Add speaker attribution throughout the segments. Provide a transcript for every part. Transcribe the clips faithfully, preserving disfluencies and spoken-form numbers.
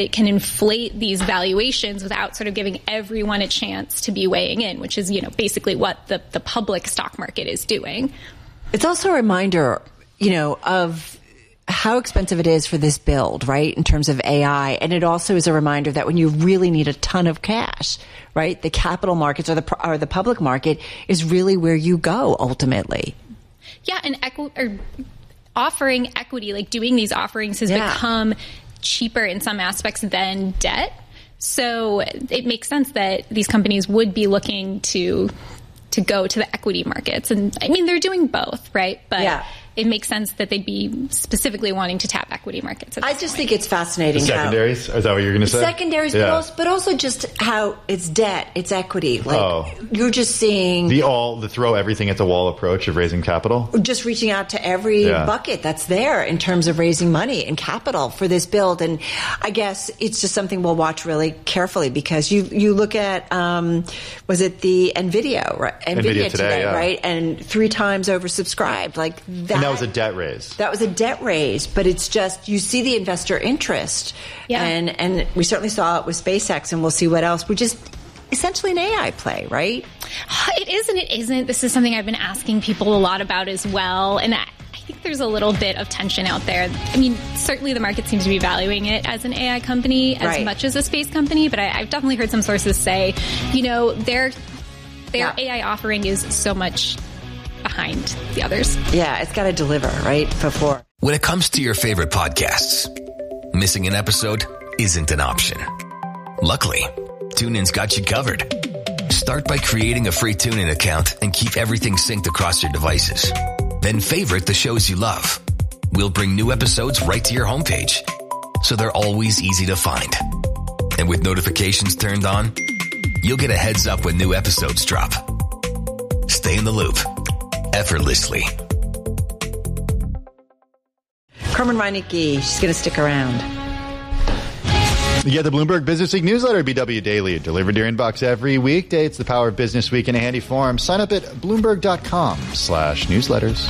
Speaker 1: it can inflate these valuations without sort of giving everyone a chance to be weighing in, which is, you know, basically what the, the public stock market is doing.
Speaker 2: It's also a reminder, you know, of how expensive it is for this build, right, in terms of A I. And it also is a reminder that when you really need a ton of cash, right, the capital markets or the or the public market is really where you go ultimately.
Speaker 1: Yeah, and equi- or offering equity, like doing these offerings has yeah. become cheaper in some aspects than debt. So it makes sense that these companies would be looking to to go to the equity markets. And I mean, they're doing both, right? But yeah. it makes sense that they'd be specifically wanting to tap equity markets.
Speaker 2: I just point. think it's fascinating.
Speaker 3: The secondaries? How, is that what you're going to say?
Speaker 2: Secondaries, yeah. but, also, but also just how it's debt, it's equity. Like oh. you're just seeing
Speaker 3: the all the throw everything at the wall approach of raising capital.
Speaker 2: Just reaching out to every yeah. bucket that's there in terms of raising money and capital for this build. And I guess it's just something we'll watch really carefully because you you look at um, was it the Nvidia right? Nvidia, Nvidia today, today yeah. right? And three times oversubscribed, like that.
Speaker 3: And that was a debt raise.
Speaker 2: That was a debt raise, but it's just, you see the investor interest. Yeah. And, and we certainly saw it with SpaceX, and we'll see what else. We're just essentially an A I play, right?
Speaker 1: It is and it isn't. This is something I've been asking people a lot about as well. And I, I think there's a little bit of tension out there. I mean, certainly the market seems to be valuing it as an A I company as right. much as a space company. But I, I've definitely heard some sources say, you know, their, their yeah. A I offering is so much behind the others.
Speaker 2: Yeah, it's got to deliver, right? Before.
Speaker 4: When it comes to your favorite podcasts, missing an episode isn't an option. Luckily, TuneIn's got you covered. Start by creating a free TuneIn account and keep everything synced across your devices. Then favorite the shows you love. We'll bring new episodes right to your homepage, so they're always easy to find. And with notifications turned on, you'll get a heads up when new episodes drop. Stay in the loop effortlessly.
Speaker 2: Carmen Reinecke, she's going to stick around.
Speaker 3: You get the Bloomberg Business Week newsletter, B W Daily, delivered to your inbox every weekday. It's the power of Business Week in a handy form. Sign up at Bloomberg.com slash newsletters.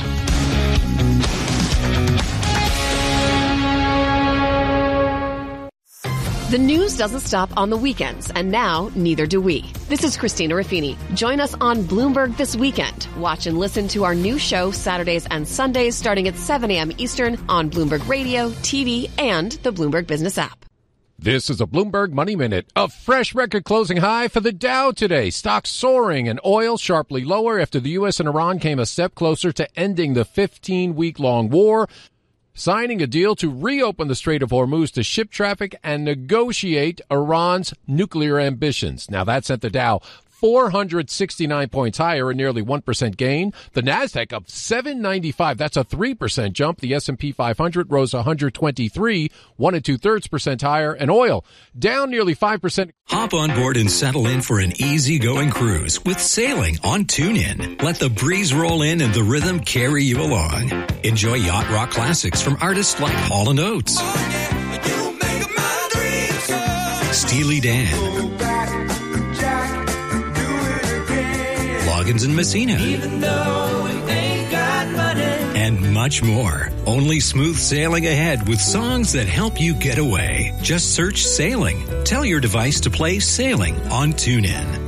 Speaker 5: The news doesn't stop on the weekends, and now neither do we. This is Christina Ruffini. Join us on Bloomberg this weekend. Watch and listen to our new show Saturdays and Sundays starting at seven a.m. Eastern on Bloomberg Radio, T V, and the Bloomberg Business app.
Speaker 6: This is a Bloomberg Money Minute. A fresh record closing high for the Dow today. Stocks soaring and oil sharply lower after the U S and Iran came a step closer to ending the fifteen-week-long war, signing a deal to reopen the Strait of Hormuz to ship traffic and negotiate Iran's nuclear ambitions. Now, that sent the Dow four hundred sixty-nine points higher, a nearly one percent gain. The Nasdaq up seven ninety-five. That's a three percent jump. The S and P five hundred rose one hundred twenty-three, one and two-thirds percent higher. And oil down nearly five percent.
Speaker 7: Hop on board and settle in for an easygoing cruise with sailing on TuneIn. Let the breeze roll in and the rhythm carry you along. Enjoy yacht rock classics from artists like Hall and Oates, oh, yeah, you make my dreams come. Steely Dan, Loggins and Messina, even though we ain't got money, and much more. Only smooth sailing ahead with songs that help you get away. Just search Sailing. Tell your device to play Sailing on TuneIn.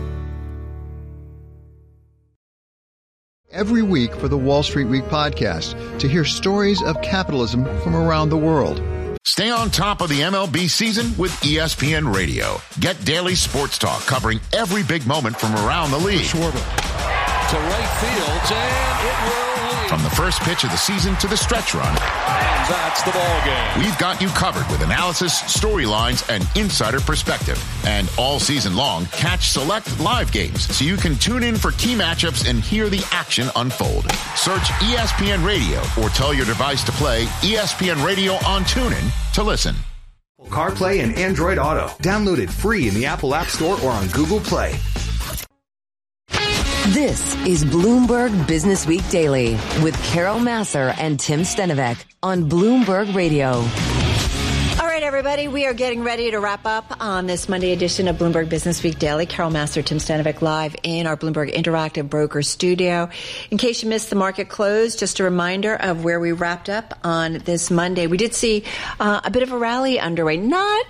Speaker 8: Every week for the Wall Street Week podcast to hear stories of capitalism from around the world.
Speaker 9: Stay on top of the M L B season with E S P N Radio. Get daily sports talk covering every big moment from around the league.
Speaker 10: Schwarber to right field, and it will lead.
Speaker 9: From the first pitch of the season to the stretch run.
Speaker 10: And that's the ball game.
Speaker 9: We've got you covered with analysis, storylines, and insider perspective. And all season long, catch select live games so you can tune in for key matchups and hear the action unfold. Search E S P N Radio or tell your device to play E S P N Radio on TuneIn to listen.
Speaker 11: CarPlay and Android Auto. Download it free in the Apple App Store or on Google Play.
Speaker 12: This is Bloomberg Business Week Daily with Carol Massar and Tim Stenovec on Bloomberg Radio.
Speaker 2: All right, everybody, we are getting ready to wrap up on this Monday edition of Bloomberg Business Week Daily. Carol Massar, Tim Stenovec live in our Bloomberg Interactive Broker studio. In case you missed the market close, just a reminder of where we wrapped up on this Monday. We did see uh, a bit of a rally underway. Not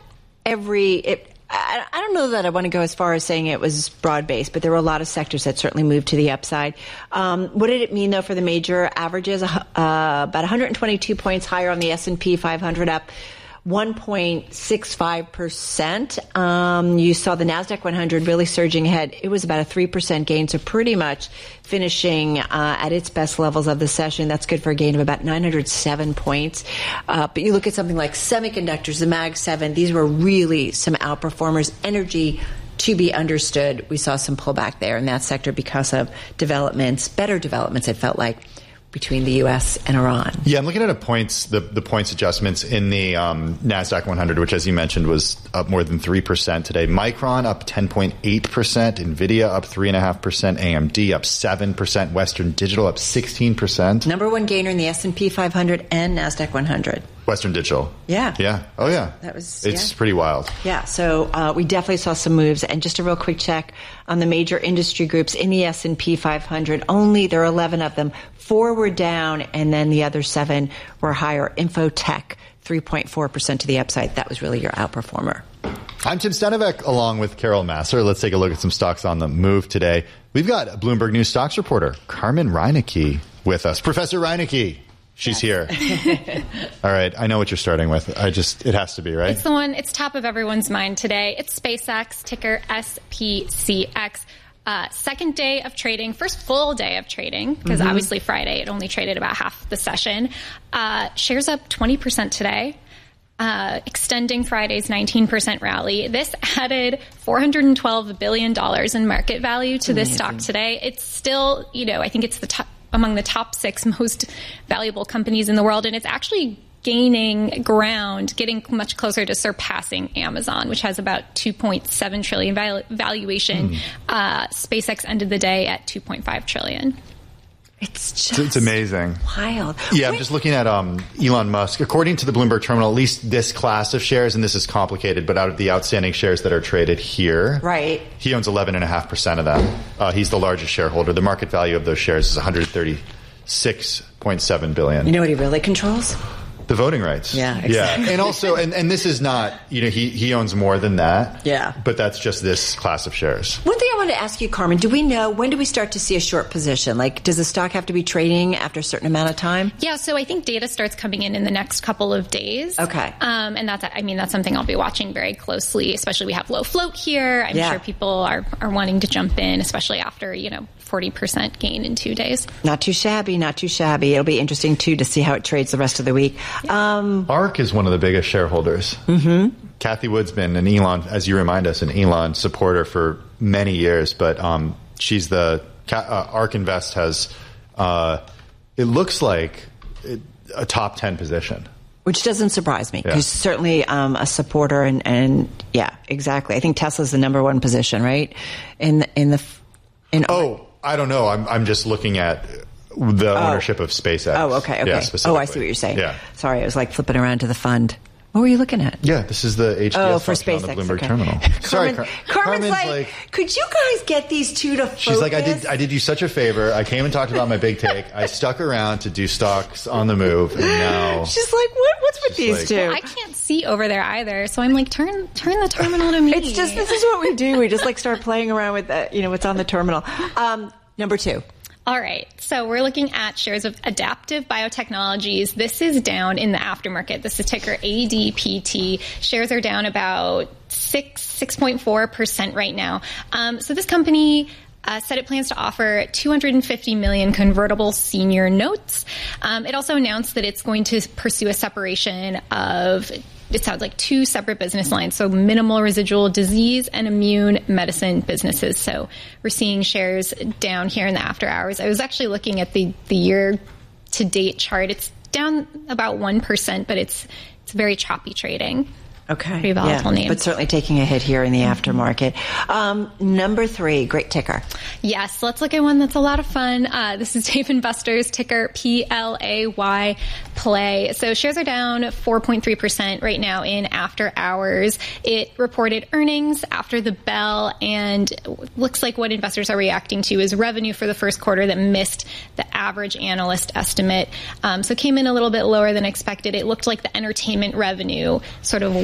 Speaker 2: every, it, I, I don't know that I want to go as far as saying it was broad-based, but there were a lot of sectors that certainly moved to the upside. Um, what did it mean, though, for the major averages? Uh, about one hundred twenty-two points higher on the S and P five hundred, up one point six five percent. Um, you saw the NASDAQ one hundred really surging ahead. It was about a three percent gain, so pretty much finishing uh, at its best levels of the session. That's good for a gain of about nine hundred seven points. Uh, but you look at something like semiconductors, the Mag seven, these were really some outperformers. Energy, to be understood, we saw some pullback there in that sector because of developments, better developments, it felt like, between the U S and Iran.
Speaker 3: Yeah, I'm looking at a points, the, the points adjustments in the um, NASDAQ one hundred, which, as you mentioned, was up more than three percent today. Micron up ten point eight percent. NVIDIA up three point five percent. A M D up seven percent. Western Digital up sixteen percent.
Speaker 2: Number one gainer in the S and P five hundred and NASDAQ one hundred.
Speaker 3: Western Digital.
Speaker 2: Yeah.
Speaker 3: Yeah. Oh, yeah.
Speaker 2: That was,
Speaker 3: It's
Speaker 2: yeah.
Speaker 3: pretty wild.
Speaker 2: Yeah. So uh, we definitely saw some moves. And just a real quick check on the major industry groups in the S and P five hundred. Only, there are eleven of them. Four were down, and then the other seven were higher. Infotech, three point four percent to the upside. That was really your outperformer.
Speaker 3: I'm Tim Stenivek, along with Carol Masser. Let's take a look at some stocks on the move today. We've got Bloomberg News stocks reporter Carmen Reinecke with us. Professor Reinecke. She's yes. here. All right. I know what you're starting with. I just, it has to be, right?
Speaker 1: It's the one, it's top of everyone's mind today. It's SpaceX, ticker S P C X. Uh, second day of trading, first full day of trading, because mm-hmm. obviously Friday it only traded about half the session. Uh, shares up twenty percent today. Uh, extending Friday's nineteen percent rally. This added four hundred twelve billion dollars in market value to this stock today. It's still, you know, I think it's the top, among the top six most valuable companies in the world, and it's actually gaining ground, getting much closer to surpassing Amazon, which has about two point seven trillion val- valuation. Mm. Uh, SpaceX ended the day at two point five trillion.
Speaker 2: It's just
Speaker 3: it's amazing.
Speaker 2: Wild.
Speaker 3: Yeah,
Speaker 2: Wait.
Speaker 3: I'm just looking at um, Elon Musk. According to the Bloomberg Terminal, at least this class of shares, and this is complicated, but out of the outstanding shares that are traded here,
Speaker 2: right,
Speaker 3: he owns eleven point five percent of them. Uh, he's the largest shareholder. The market value of those shares is one hundred thirty-six point seven billion dollars.
Speaker 2: You know what he really controls?
Speaker 3: The voting rights.
Speaker 2: Yeah, exactly.
Speaker 3: Yeah. And also, and, and this is not, you know, he, he owns more than that.
Speaker 2: Yeah.
Speaker 3: But that's just this class of shares.
Speaker 2: One thing I want to ask you, Carmen, do we know, when do we start to see a short position? Like, does the stock have to be trading after a certain amount of time?
Speaker 1: Yeah, so I think data starts coming in in the next couple of days.
Speaker 2: Okay.
Speaker 1: Um, and that's, I mean, that's something I'll be watching very closely, especially we have low float here. I'm
Speaker 2: yeah.
Speaker 1: sure people are, are wanting to jump in, especially after, you know, forty percent gain in two days.
Speaker 2: Not too shabby, not too shabby. It'll be interesting, too, to see how it trades the rest of the week.
Speaker 1: Yeah.
Speaker 2: Um,
Speaker 3: ARK is one of the biggest shareholders.
Speaker 2: Mm-hmm.
Speaker 3: Kathy Wood's been an Elon, as you remind us, an Elon supporter for many years, but um, she's the, uh, ARK Invest has, uh, it looks like it, a top ten position.
Speaker 2: Which doesn't surprise me, because
Speaker 3: yeah.
Speaker 2: certainly um, a supporter, and, and yeah, exactly. I think Tesla's the number one position, right? In the, in the, in
Speaker 3: oh, I don't know. I'm I'm just looking at the oh. ownership of SpaceX.
Speaker 2: Oh, okay, okay.
Speaker 3: Yeah,
Speaker 2: oh, I see what you're saying.
Speaker 3: Yeah.
Speaker 2: Sorry, I was like flipping around to the fund. What were you looking at?
Speaker 3: Yeah, this is the H D S
Speaker 2: oh, for
Speaker 3: function
Speaker 2: SpaceX,
Speaker 3: on the Bloomberg
Speaker 2: okay.
Speaker 3: Terminal. Sorry,
Speaker 2: Carmen,
Speaker 3: Car-
Speaker 2: Carmen's,
Speaker 3: Carmen's
Speaker 2: like,
Speaker 3: like,
Speaker 2: could you guys get these two to focus?
Speaker 3: She's like, I did I did you such a favor. I came and talked about my big take. I stuck around to do stocks on the move, and now
Speaker 2: she's like, what? What's with these
Speaker 3: like,
Speaker 2: two?
Speaker 1: Well, I can't see over there either, so I'm like, turn turn the terminal to me.
Speaker 2: It's just, this is what we do. We just like start playing around with the, you know, what's on the terminal. Um, number two.
Speaker 1: All right. So we're looking at shares of Adaptive Biotechnologies. This is down in the aftermarket. This is ticker A D P T. Shares are down about six, six point four percent right now. Um, so this company Uh, said it plans to offer two hundred fifty million convertible senior notes. Um, it also announced that it's going to pursue a separation of, it sounds like, two separate business lines. So minimal residual disease and immune medicine businesses. So we're seeing shares down here in the after hours. I was actually looking at the, the year to date chart. It's down about one percent, but it's, it's very choppy trading.
Speaker 2: Okay.
Speaker 1: Pretty volatile
Speaker 2: yeah,
Speaker 1: name.
Speaker 2: but certainly taking a hit here in the aftermarket. Um, number three, great ticker.
Speaker 1: Yes, let's look at one that's a lot of fun. Uh, this is Dave and Buster's, ticker P L A Y, Play. So shares are down four point three percent right now in after hours. It reported earnings after the bell, and looks like what investors are reacting to is revenue for the first quarter that missed the average analyst estimate. Um, so came in a little bit lower than expected. It looked like the entertainment revenue sort of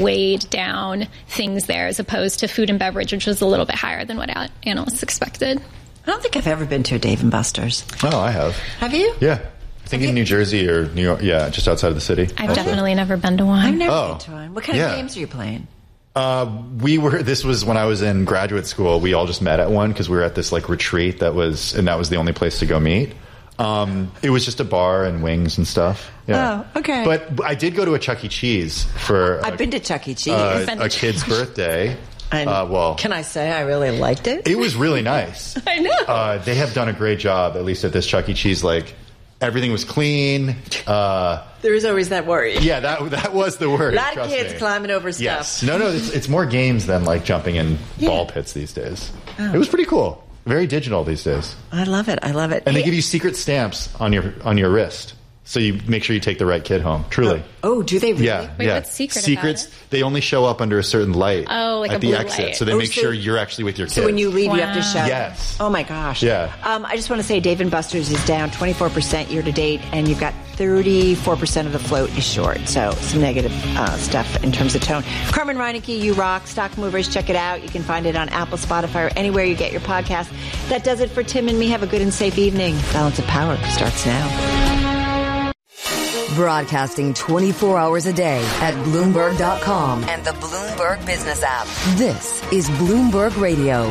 Speaker 1: weighed down things there as opposed to food and beverage, which was a little bit higher than what analysts expected.
Speaker 2: I don't think I've ever been to a Dave and Buster's.
Speaker 3: Oh, I have.
Speaker 2: Have you?
Speaker 3: Yeah. I think in New Jersey or New York. Yeah, just outside of the city.
Speaker 1: I've also. definitely never been to one.
Speaker 2: I've never
Speaker 3: oh.
Speaker 2: been to one. What kind
Speaker 3: yeah.
Speaker 2: of games are you playing?
Speaker 3: Uh, we were, this was when I was in graduate school. We all just met at one because we were at this like retreat that was, and that was the only place to go meet. Um, it was just a bar and wings and stuff. Yeah.
Speaker 2: Oh, okay.
Speaker 3: But I did go to a Chuck E. Cheese for.
Speaker 2: I've
Speaker 3: a,
Speaker 2: been to Chuck E. Cheese.
Speaker 3: Uh, a kid's birthday.
Speaker 2: And
Speaker 3: uh, well,
Speaker 2: can I say I really liked it?
Speaker 3: It was really nice.
Speaker 2: I know.
Speaker 3: Uh, they have done a great job, at least at this Chuck E. Cheese. Like, everything was clean. Uh,
Speaker 2: there is always that worry.
Speaker 3: Yeah, that that was the worry.
Speaker 2: A lot of kids me. climbing over stuff.
Speaker 3: Yes. No, no, it's, it's more games than like jumping in yeah. ball pits these days. Oh. It was pretty cool. Very digital these days.
Speaker 2: I love it. I love it.
Speaker 3: And
Speaker 2: hey,
Speaker 3: they give you secret stamps on your on your wrist. So you make sure you take the right kid home. Truly.
Speaker 2: Oh, oh do they really?
Speaker 3: Yeah.
Speaker 1: Wait,
Speaker 3: yeah.
Speaker 1: what's secret
Speaker 3: Secrets,
Speaker 1: about it?
Speaker 3: They only show up under a certain light.
Speaker 1: Oh, like
Speaker 3: at
Speaker 1: a
Speaker 3: the
Speaker 1: blue
Speaker 3: exit.
Speaker 1: light.
Speaker 3: So they
Speaker 2: oh,
Speaker 3: make
Speaker 2: so,
Speaker 3: sure you're actually with your kid.
Speaker 2: So when you leave, wow. you have to shout.
Speaker 3: Yes.
Speaker 2: Oh my gosh.
Speaker 3: Yeah.
Speaker 2: Um, I just want to say Dave and Buster's is down twenty-four percent year to date, and you've got thirty-four percent of the float is short. So some negative uh, stuff in terms of tone. Carmen Reinecke, you rock. Stock Movers, check it out. You can find it on Apple, Spotify, or anywhere you get your podcast. That does it for Tim and me. Have a good and safe evening. Balance of Power starts now.
Speaker 12: Broadcasting twenty-four hours a day at Bloomberg dot com and the Bloomberg Business app. This is Bloomberg Radio.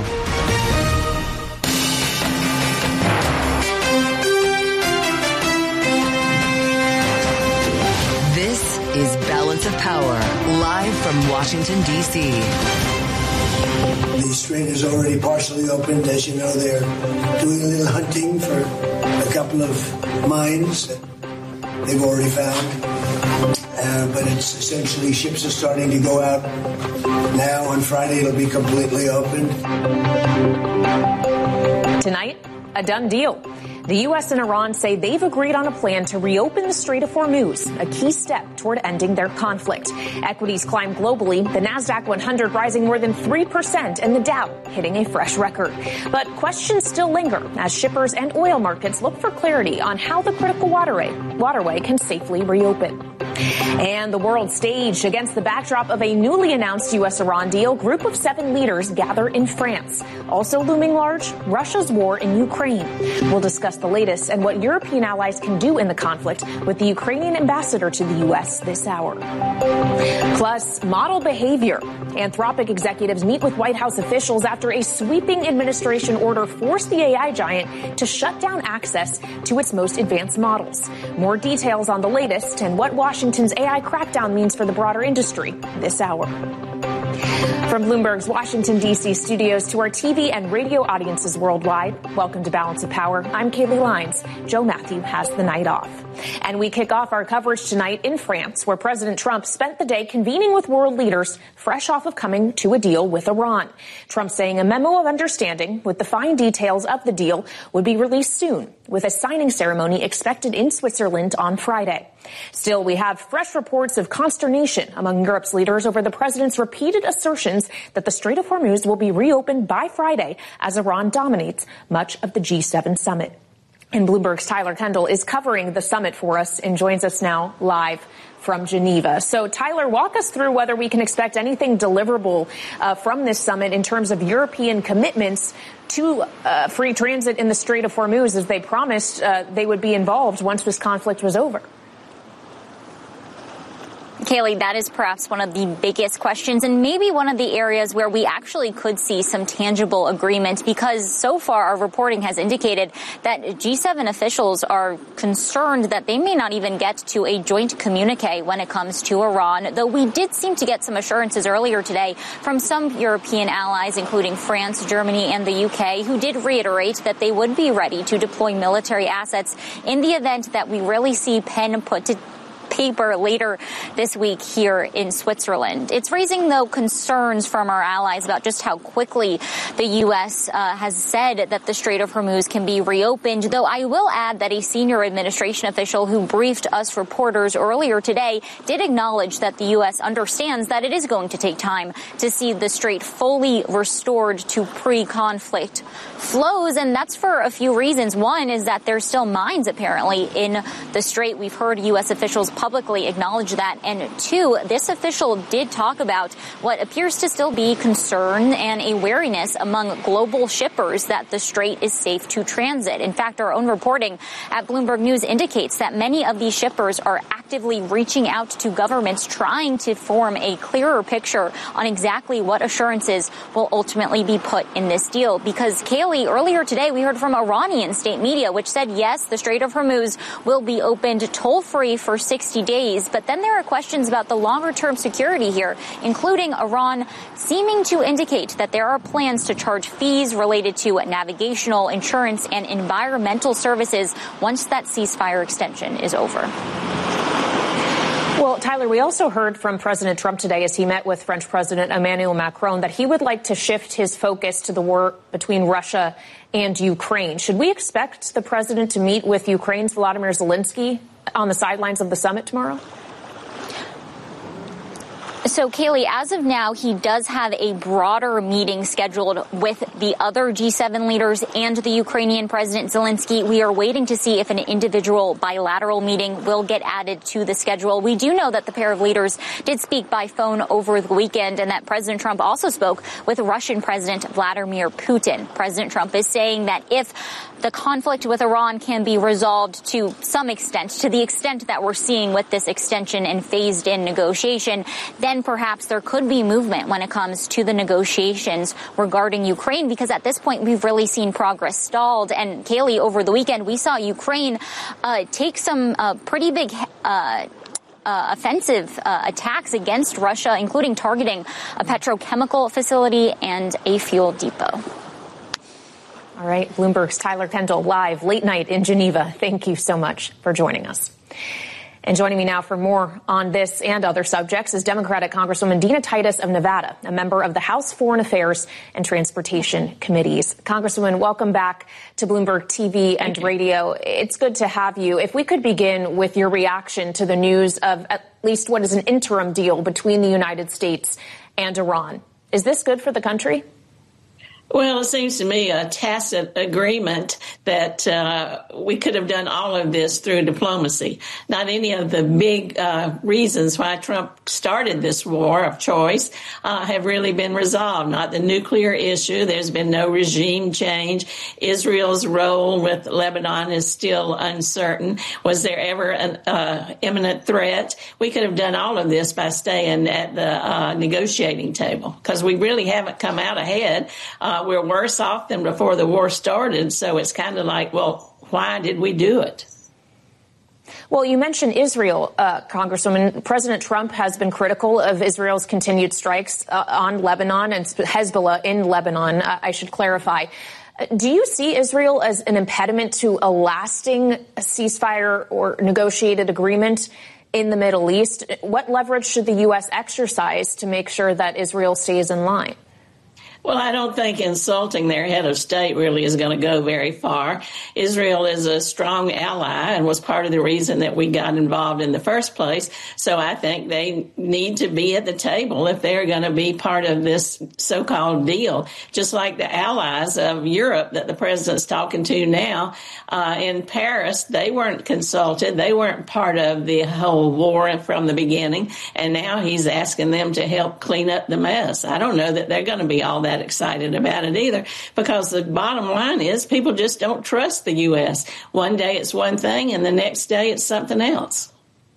Speaker 12: This is Balance of Power, live from Washington, D C
Speaker 13: The strait is already partially opened. As you know, they're doing a little hunting for a couple of mines that they've already found. Uh, but it's essentially ships are starting to go out now. On Friday, it'll be completely open.
Speaker 14: Tonight, a done deal. The U S and Iran say they've agreed on a plan to reopen the Strait of Hormuz, a key step toward ending their conflict. Equities climb globally, the NASDAQ one hundred rising more than three percent and the Dow hitting a fresh record. But questions still linger as shippers and oil markets look for clarity on how the critical waterway, waterway can safely reopen. And the world stage against the backdrop of a newly announced U S-Iran deal, group of seven leaders gather in France. Also looming large, Russia's war in Ukraine. We'll discuss the latest and what European allies can do in the conflict with the Ukrainian ambassador to the U S this hour. Plus, model behavior. Anthropic executives meet with White House officials after a sweeping administration order forced the A I giant to shut down access to its most advanced models. More details on the latest and what Washington's A I crackdown means for the broader industry this hour. From Bloomberg's Washington, D C studios to our T V and radio audiences worldwide, welcome to Balance of Power. I'm Kaylee Lines. Joe Matthew has the night off. And we kick off our coverage tonight in France, where President Trump spent the day convening with world leaders fresh off of coming to a deal with Iran. Trump saying a memo of understanding with the fine details of the deal would be released soon, with a signing ceremony expected in Switzerland on Friday. Still, we have fresh reports of consternation among Europe's leaders over the president's repeated assertions that the Strait of Hormuz will be reopened by Friday as Iran dominates much of the G seven summit. And Bloomberg's Tyler Kendall is covering the summit for us and joins us now live from Geneva. So, Tyler, walk us through whether we can expect anything deliverable uh, from this summit in terms of European commitments to uh, free transit in the Strait of Hormuz, as they promised uh, they would be involved once this conflict was over.
Speaker 15: Kaylee, that is perhaps one of the biggest questions and maybe one of the areas where we actually could see some tangible agreement, because so far our reporting has indicated that G seven officials are concerned that they may not even get to a joint communique when it comes to Iran, though we did seem to get some assurances earlier today from some European allies, including France, Germany, and the U K, who did reiterate that they would be ready to deploy military assets in the event that we really see pen put to paper later this week here in Switzerland. It's raising, though, concerns from our allies about just how quickly the U S uh, has said that the Strait of Hormuz can be reopened, though I will add that a senior administration official who briefed us reporters earlier today did acknowledge that the U S understands that it is going to take time to see the strait fully restored to pre-conflict flows, and that's for a few reasons. One is that there's still mines, apparently, in the strait. We've heard U S officials publicly publicly acknowledge that. And two, this official did talk about what appears to still be concern and a wariness among global shippers that the strait is safe to transit. In fact, our own reporting at Bloomberg News indicates that many of these shippers are actively reaching out to governments trying to form a clearer picture on exactly what assurances will ultimately be put in this deal. Because, Kaylee, earlier today we heard from Iranian state media, which said, yes, the Strait of Hormuz will be opened toll-free for sixty days. But then there are questions about the longer-term security here, including Iran seeming to indicate that there are plans to charge fees related to navigational, insurance, and environmental services once that ceasefire extension is over.
Speaker 14: Well, Tyler, we also heard from President Trump today as he met with French President Emmanuel Macron that he would like to shift his focus to the war between Russia and Ukraine. Should we expect the president to meet with Ukraine's Volodymyr Zelensky on the sidelines of the summit tomorrow?
Speaker 15: So, Kaylee, as of now, he does have a broader meeting scheduled with the other G seven leaders and the Ukrainian President Zelensky. We are waiting to see if an individual bilateral meeting will get added to the schedule. We do know that the pair of leaders did speak by phone over the weekend and that President Trump also spoke with Russian President Vladimir Putin. President Trump is saying that if the conflict with Iran can be resolved to some extent, to the extent that we're seeing with this extension and phased-in negotiation, then perhaps there could be movement when it comes to the negotiations regarding Ukraine, because at this point we've really seen progress stalled. And, Kaylee, over the weekend we saw Ukraine uh, take some uh, pretty big uh Uh, offensive uh, attacks against Russia, including targeting a petrochemical facility and a fuel depot.
Speaker 14: All right, Bloomberg's Tyler Kendall live late night in Geneva. Thank you so much for joining us. And joining me now for more on this and other subjects is Democratic Congresswoman Dina Titus of Nevada, a member of the House Foreign Affairs and Transportation Committees. Congresswoman, welcome back to Bloomberg T V and radio. It's good to have you. If we could begin with your reaction to the news of at least what is an interim deal between the United States and Iran. Is this good for the country?
Speaker 16: Well, it seems to me a tacit agreement that uh, we could have done all of this through diplomacy. Not any of the big uh, reasons why Trump started this war of choice uh, have really been resolved. Not the nuclear issue. There's been no regime change. Israel's role with Lebanon is still uncertain. Was there ever an uh, imminent threat? We could have done all of this by staying at the uh, negotiating table, because we really haven't come out ahead. Uh, We're worse off than before the war started. So it's kind of like, well, why did we do it?
Speaker 14: Well, you mentioned Israel, uh, Congresswoman. President Trump has been critical of Israel's continued strikes uh, on Lebanon and Hezbollah in Lebanon, uh, I should clarify. Do you see Israel as an impediment to a lasting ceasefire or negotiated agreement in the Middle East? What leverage should the U S exercise to make sure that Israel stays in line?
Speaker 16: Well, I don't think insulting their head of state really is going to go very far. Israel is a strong ally and was part of the reason that we got involved in the first place. So I think they need to be at the table if they're going to be part of this so-called deal, just like the allies of Europe that the president's talking to now. Uh, in Paris, they weren't consulted. They weren't part of the whole war from the beginning. And now he's asking them to help clean up the mess. I don't know that they're going to be all that excited about it either, because the bottom line is people just don't trust the U S. One day it's one thing and the next day it's something else.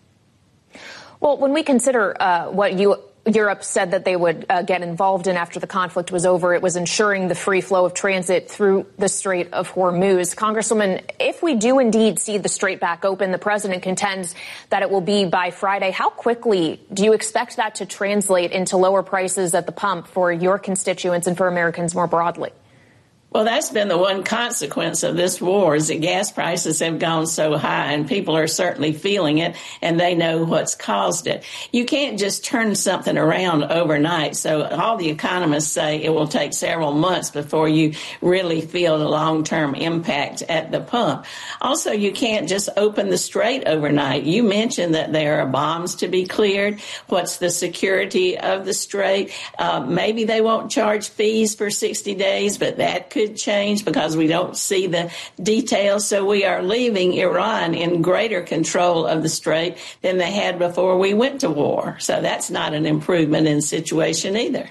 Speaker 14: Well, when we consider uh, what you Europe said that they would uh, get involved in after the conflict was over, it was ensuring the free flow of transit through the Strait of Hormuz. Congresswoman, if we do indeed see the strait back open, the president contends that it will be by Friday. How quickly do you expect that to translate into lower prices at the pump for your constituents and for Americans more broadly?
Speaker 16: Well, that's been the one consequence of this war, is that gas prices have gone so high, and people are certainly feeling it, and they know what's caused it. You can't just turn something around overnight. So all the economists say it will take several months before you really feel the long-term impact at the pump. Also, you can't just open the strait overnight. You mentioned that there are bombs to be cleared. What's the security of the strait? Uh, maybe they won't charge fees for sixty days, but that could could change because we don't see the details. So we are leaving Iran in greater control of the strait than they had before we went to war. So that's not an improvement in the situation either.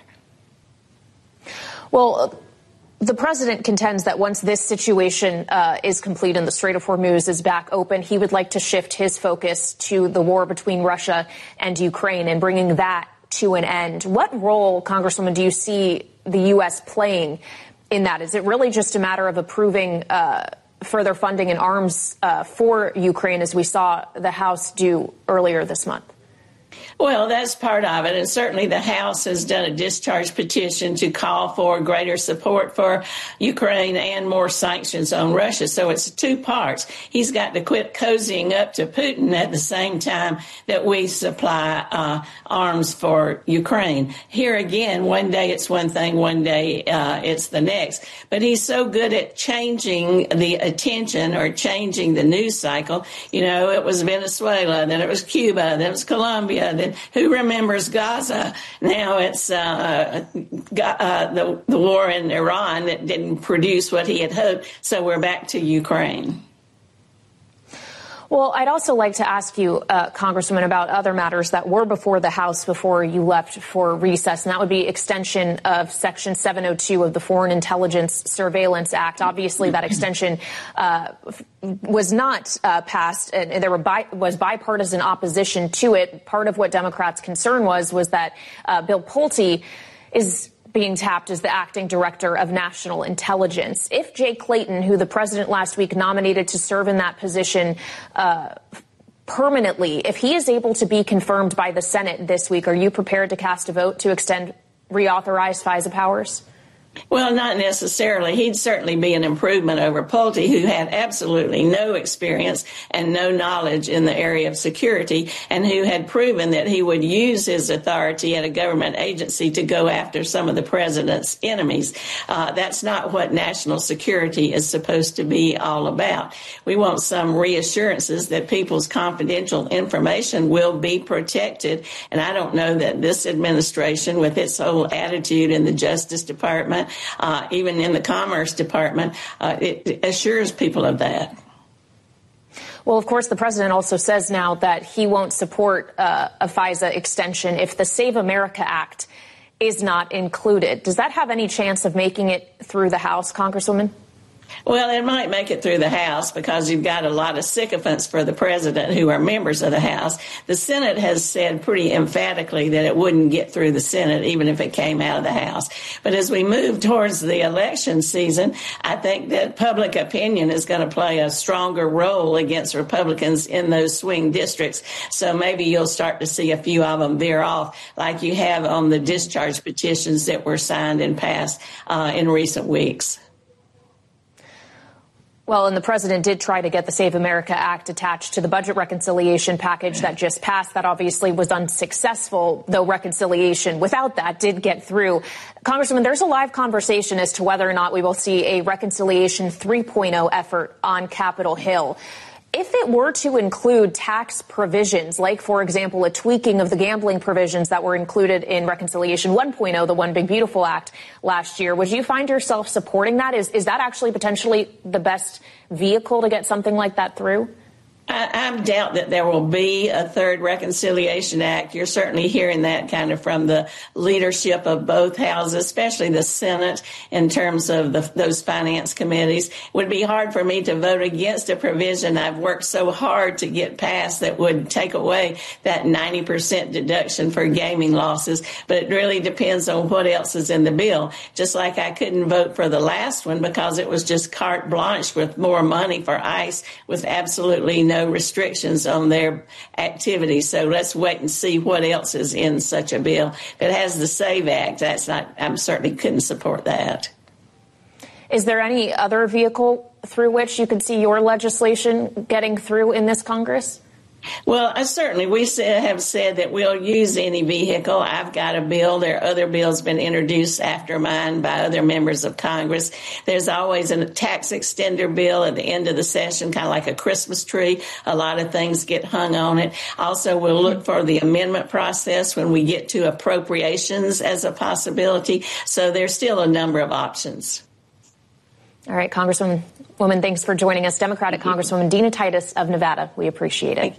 Speaker 14: Well, the president contends that once this situation uh, is complete and the Strait of Hormuz is back open, he would like to shift his focus to the war between Russia and Ukraine and bringing that to an end. What role, Congresswoman, do you see the U S playing in that? Is it really just a matter of approving uh, further funding and arms uh, for Ukraine, as we saw the House do earlier this month?
Speaker 16: Well, that's part of it. And certainly the House has done a discharge petition to call for greater support for Ukraine and more sanctions on Russia. So it's two parts. He's got to quit cozying up to Putin at the same time that we supply uh, arms for Ukraine. Here again, one day it's one thing, one day uh, it's the next. But he's so good at changing the attention or changing the news cycle. You know, it was Venezuela, then it was Cuba, then it was Colombia, then who remembers Gaza? Now it's uh, uh, the, the war in Iran that didn't produce what he had hoped, so we're back to Ukraine.
Speaker 14: Well, I'd also like to ask you, uh, Congresswoman, about other matters that were before the House before you left for recess, and that would be extension of Section seven oh two of the Foreign Intelligence Surveillance Act. Obviously, that extension uh, was not uh, passed, and there were bi- was bipartisan opposition to it. Part of what Democrats' concern was was that uh, Bill Pulte is being tapped as the acting director of national intelligence. If Jay Clayton, who the president last week nominated to serve in that position uh, permanently, if he is able to be confirmed by the Senate this week, are you prepared to cast a vote to extend, reauthorize FISA powers?
Speaker 16: Well, not necessarily. He'd certainly be an improvement over Pulte, who had absolutely no experience and no knowledge in the area of security, and who had proven that he would use his authority at a government agency to go after some of the president's enemies. Uh, that's not what national security is supposed to be all about. We want some reassurances that people's confidential information will be protected, and I don't know that this administration, with its whole attitude in the Justice Department, Uh, even in the Commerce Department, uh, it, it assures people of that.
Speaker 14: Well, of course, the president also says now that he won't support uh, a FISA extension if the Save America Act is not included. Does that have any chance of making it through the House, Congresswoman?
Speaker 16: Well, it might make it through the House because you've got a lot of sycophants for the president who are members of the House. The Senate has said pretty emphatically that it wouldn't get through the Senate even if it came out of the House. But as we move towards the election season, I think that public opinion is going to play a stronger role against Republicans in those swing districts. So maybe you'll start to see a few of them veer off like you have on the discharge petitions that were signed and passed uh, in recent weeks.
Speaker 14: Well, and the president did try to get the Save America Act attached to the budget reconciliation package that just passed. That obviously was unsuccessful, though reconciliation without that did get through. Congresswoman, there's a live conversation as to whether or not we will see a reconciliation three point oh effort on Capitol Hill. If it were to include tax provisions, like, for example, a tweaking of the gambling provisions that were included in Reconciliation one point oh, the One Big Beautiful Act last year, would you find yourself supporting that? Is, is that actually potentially the best vehicle to get something like that through?
Speaker 16: I, I doubt that there will be a third Reconciliation Act. You're certainly hearing that kind of from the leadership of both houses, especially the Senate, in terms of the, those finance committees. It would be hard for me to vote against a provision I've worked so hard to get passed that would take away that ninety percent deduction for gaming losses. But it really depends on what else is in the bill. Just like I couldn't vote for the last one because it was just carte blanche with more money for ICE with absolutely no restrictions on their activities. So let's wait and see what else is in such a bill. If it has the SAVE Act, that's not, I certainly couldn't support that.
Speaker 14: Is there any other vehicle through which you could see your legislation getting through in this Congress?
Speaker 16: Well, uh, certainly we have said that we'll use any vehicle. I've got a bill. There are other bills been introduced after mine by other members of Congress. There's always a tax extender bill at the end of the session, kind of like a Christmas tree. A lot of things get hung on it. Also, we'll look for the amendment process when we get to appropriations as a possibility. So there's still a number of options.
Speaker 14: All right, Congresswoman, woman, thanks for joining us. Democratic Congresswoman Dina Titus of Nevada. We appreciate it.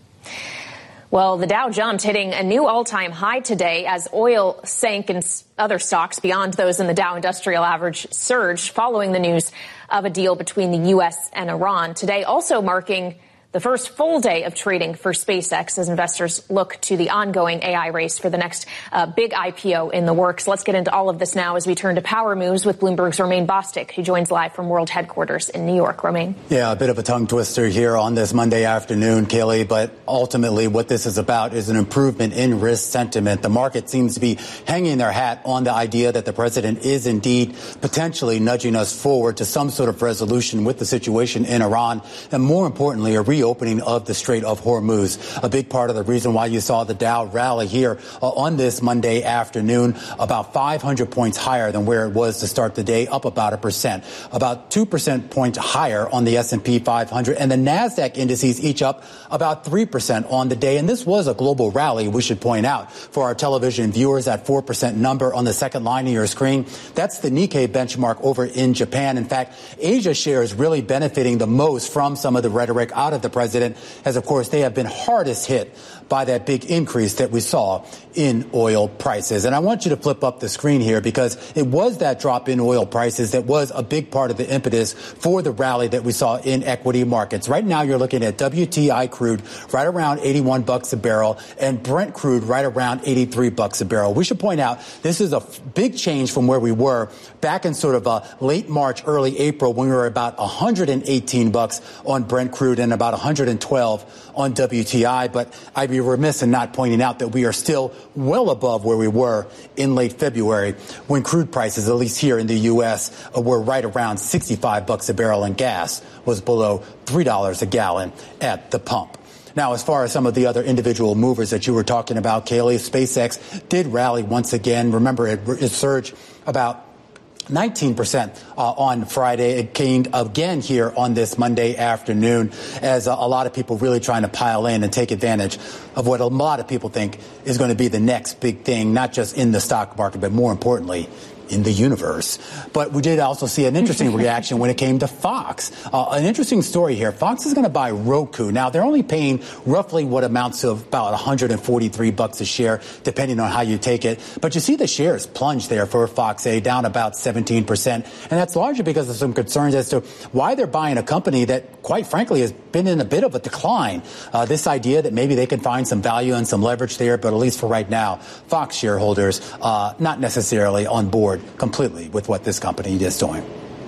Speaker 14: Well, the Dow jumped, hitting a new all-time high today as oil sank and other stocks beyond those in the Dow Industrial Average surged following the news of a deal between the U S and Iran. Today also marking the first full day of trading for SpaceX as investors look to the ongoing A I race for the next uh, big I P O in the works. Let's get into all of this now as we turn to Power Moves with Bloomberg's Romaine Bostick, who joins live from World Headquarters in New York. Romaine.
Speaker 17: Yeah, a bit of a tongue twister here on this Monday afternoon, Kaylee, but ultimately what this is about is an improvement in risk sentiment. The market seems to be hanging their hat on the idea that the president is indeed potentially nudging us forward to some sort of resolution with the situation in Iran, and more importantly, a re opening of the Strait of Hormuz. A big part of the reason why you saw the Dow rally here uh, on this Monday afternoon, about five hundred points higher than where it was to start the day, up about a percent, about two percent points higher on the S and P five hundred, and the NASDAQ indices each up about three percent on the day. And this was a global rally, we should point out. For our television viewers, that four percent number on the second line of your screen, that's the Nikkei benchmark over in Japan. In fact, Asia shares really benefiting the most from some of the rhetoric out of the president, as of course they have been hardest hit by that big increase that we saw in oil prices. And I want you to flip up the screen here because it was that drop in oil prices that was a big part of the impetus for the rally that we saw in equity markets. Right now you're looking at W T I crude right around eighty-one bucks a barrel and Brent crude right around eighty-three bucks a barrel. We should point out this is a big change from where we were back in sort of a late March, early April when we were about one hundred eighteen bucks on Brent crude and about one hundred twelve on W T I. But I'd be remiss in not pointing out that we are still well above where we were in late February when crude prices, at least here in the U S, were right around sixty-five bucks a barrel and gas was below three dollars a gallon at the pump. Now, as far as some of the other individual movers that you were talking about, Kaylee, SpaceX did rally once again. Remember, it, it surged about nineteen percent uh, on Friday. It gained again here on this Monday afternoon as a, a lot of people really trying to pile in and take advantage of what a lot of people think is going to be the next big thing, not just in the stock market, but more importantly, in the universe. But we did also see an interesting reaction when it came to Fox. Uh, an interesting story here. Fox is going to buy Roku. Now, they're only paying roughly what amounts to about one hundred forty-three bucks a share, depending on how you take it. But you see the shares plunge there for Fox A, down about seventeen percent. And that's largely because of some concerns as to why they're buying a company that, quite frankly, has been in a bit of a decline. Uh, this idea that maybe they can find some value and some leverage there, but at least for right now, Fox shareholders uh, not necessarily on board completely with what this company is doing.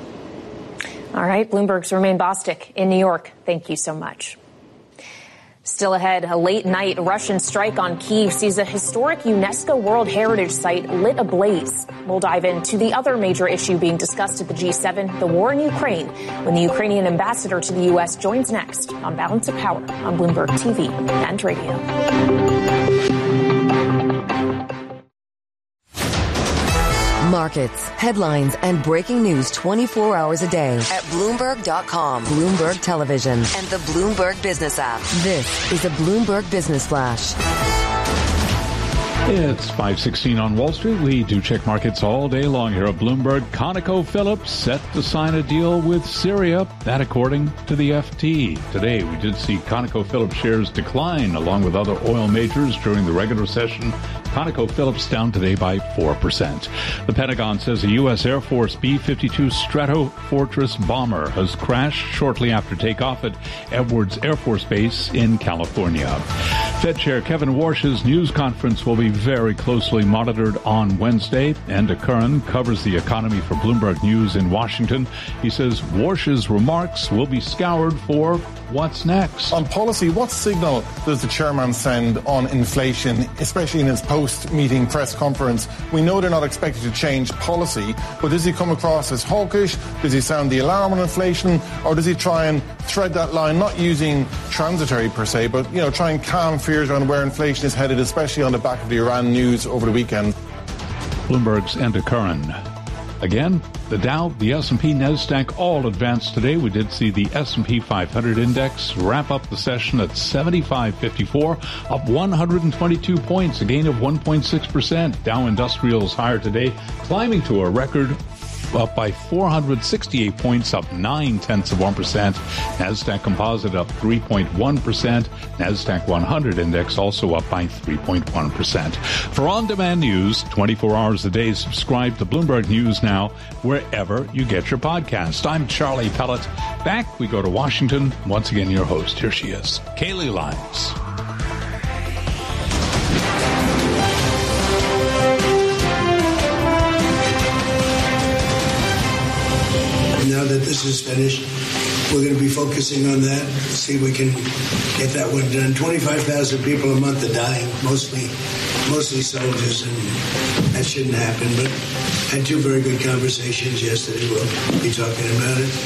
Speaker 14: All right, Bloomberg's Romaine Bostick in New York. Thank you so much. Still ahead, a late-night Russian strike on Kyiv sees a historic UNESCO World Heritage Site lit ablaze. We'll dive into the other major issue being discussed at the G seven, the war in Ukraine, when the Ukrainian ambassador to the U S joins next on Balance of Power on Bloomberg T V and radio.
Speaker 12: Markets, headlines, and breaking news twenty-four hours a day at Bloomberg dot com, Bloomberg Television, and the Bloomberg Business app. This is a Bloomberg Business Flash.
Speaker 18: It's five sixteen on Wall Street. We do check markets all day long here at Bloomberg. ConocoPhillips set to sign a deal with Syria. That according to the F T. Today, we did see ConocoPhillips shares decline along with other oil majors during the regular session. ConocoPhillips down today by four percent. The Pentagon says a U S Air Force B fifty-two Stratofortress bomber has crashed shortly after takeoff at Edwards Air Force Base in California. Fed Chair Kevin Warsh's news conference will be very closely monitored on Wednesday. Enda Curran covers the economy for Bloomberg News in Washington. He says Warsh's remarks will be scoured for what's next.
Speaker 19: On policy, what signal does the chairman send on inflation, especially in his post-meeting press conference? We know they're not expected to change policy, but does he come across as hawkish? Does he sound the alarm on inflation? Or does he try and thread that line, not using transitory per se, but, you know, try and calm fears around where inflation is headed, especially on the back of the Iran news over the weekend?
Speaker 18: Bloomberg's Enda Curran. Again, the Dow, the S and P, NASDAQ all advanced today. We did see the S and P five hundred index wrap up the session at seventy-five fifty-four, up one hundred twenty-two points, a gain of one point six percent. Dow Industrials higher today, climbing to a record up by four hundred sixty-eight points, up nine tenths of one percent. NASDAQ Composite up three point one percent. NASDAQ one hundred index also up by three point one percent. For on-demand news, twenty-four hours a day, subscribe to Bloomberg News Now wherever you get your podcast. I'm Charlie Pellet. Back we go to Washington. Once again, your host. Here she is, Kaylee Lyons.
Speaker 13: Now that this is finished, we're going to be focusing on that, see if we can get that one done. twenty-five thousand people a month are dying, mostly mostly soldiers, and that shouldn't happen. But I had two very good conversations yesterday. We'll be talking about it.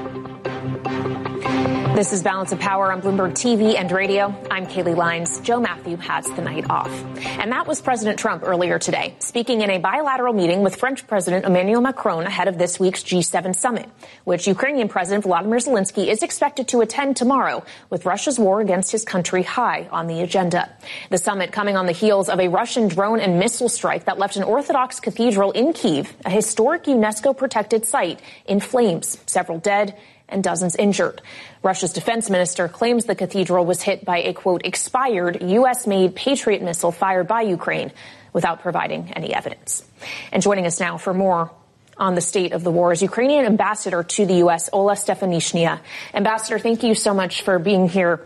Speaker 14: This is Balance of Power on Bloomberg T V and radio. I'm Kaylee Lyons. Joe Matthew has the night off. And that was President Trump earlier today, speaking in a bilateral meeting with French President Emmanuel Macron ahead of this week's G seven summit, which Ukrainian President Volodymyr Zelensky is expected to attend tomorrow, with Russia's war against his country high on the agenda. The summit coming on the heels of a Russian drone and missile strike that left an Orthodox cathedral in Kyiv, a historic UNESCO-protected site, in flames, several dead and dozens injured. Russia's defense minister claims the cathedral was hit by a, quote, expired U S-made Patriot missile fired by Ukraine, without providing any evidence. And joining us now for more on the state of the war is Ukrainian ambassador to the U S, Ola Stefanishnia. Ambassador, thank you so much for being here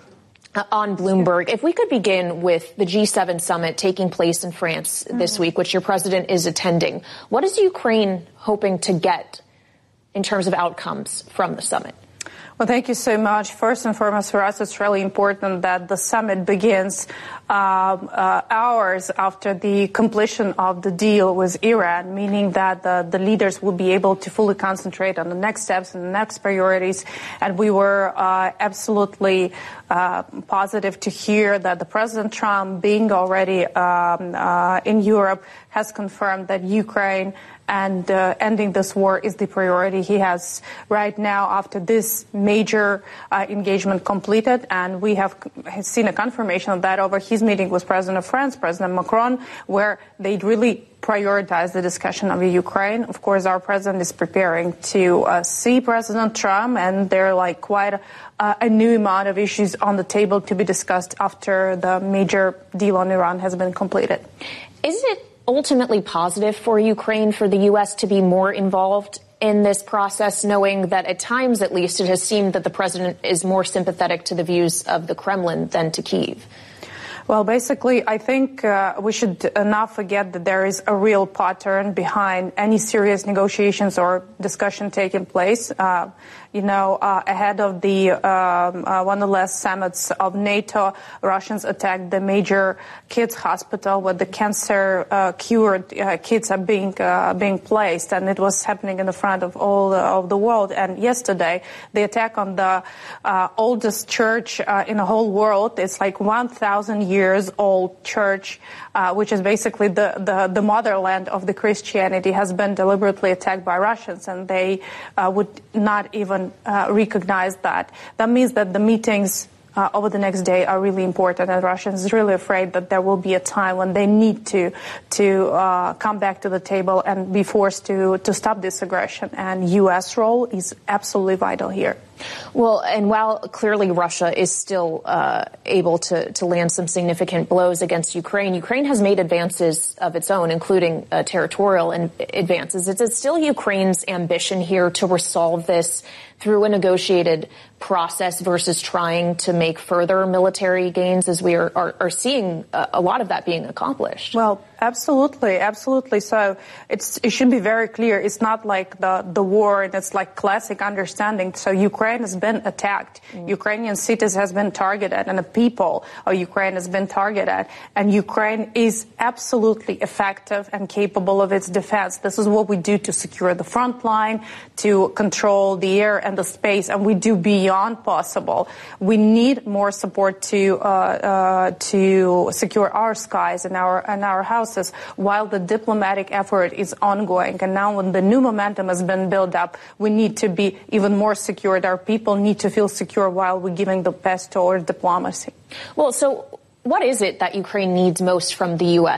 Speaker 14: on Bloomberg. If we could begin with the G seven summit taking place in France mm-hmm. this week, which your president is attending. What is Ukraine hoping to get in terms of outcomes from the summit?
Speaker 20: Well, thank you so much. First and foremost, for us, it's really important that the summit begins uh, uh, hours after the completion of the deal with Iran, meaning that the, the leaders will be able to fully concentrate on the next steps and the next priorities. And we were uh, absolutely uh, positive to hear that the President Trump, being already um, uh, in Europe, has confirmed that Ukraine and uh, ending this war is the priority he has right now after this major uh, engagement completed. And we have seen a confirmation of that over his meeting with President of France, President Macron, where they really prioritize the discussion of Ukraine. Of course, our president is preparing to uh, see President Trump, and there are like quite a, uh, a new amount of issues on the table to be discussed after the major deal on Iran has been completed.
Speaker 14: Is it ultimately positive for Ukraine, for the U S to be more involved in this process, knowing that at times, at least, it has seemed that the president is more sympathetic to the views of the Kremlin than to Kyiv?
Speaker 20: Well, basically, I think uh, we should not forget that there is a real pattern behind any serious negotiations or discussion taking place. Uh, You know, uh, ahead of the um, uh, one of the last summits of NATO, Russians attacked the major kids hospital where the cancer uh, cured uh, kids are being uh, being placed, and it was happening in the front of all uh, of the world. And yesterday, the attack on the uh, oldest church uh, in the whole world, it's like one thousand years old church, uh, which is basically the, the the motherland of the Christianity, has been deliberately attacked by Russians, and they uh, would not even Uh, recognize that. That means that the meetings uh, over the next day are really important, and Russians are really afraid that there will be a time when they need to to uh, come back to the table and be forced to to stop this aggression. And U S role is absolutely vital here.
Speaker 14: Well, and while clearly Russia is still uh, able to, to land some significant blows against Ukraine, Ukraine has made advances of its own, including uh, territorial in- advances. Is it still Ukraine's ambition here to resolve this through a negotiated process versus trying to make further military gains, as we are, are, are seeing a, a lot of that being accomplished?
Speaker 20: Well, absolutely, absolutely. So it's, it should be very clear. It's not like the, the war, and it's like classic understanding. So Ukraine has been attacked. Mm. Ukrainian cities has been targeted, and the people of Ukraine has been targeted. And Ukraine is absolutely effective and capable of its defense. This is what we do to secure the front line, to control the air and the space, and we do beyond possible. We need more support to uh, uh, to secure our skies and our and our houses, while the diplomatic effort is ongoing. And now, when the new momentum has been built up, we need to be even more secure. Our people need to feel secure while we're giving the best towards diplomacy.
Speaker 14: Well, so what is it that Ukraine needs most from the U S